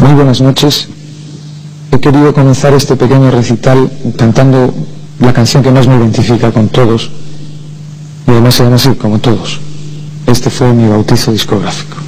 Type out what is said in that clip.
Muy buenas noches. He querido comenzar este pequeño recital cantando la canción que más me identifica con todos, y además se llama así, como todos. Este fue mi bautizo discográfico.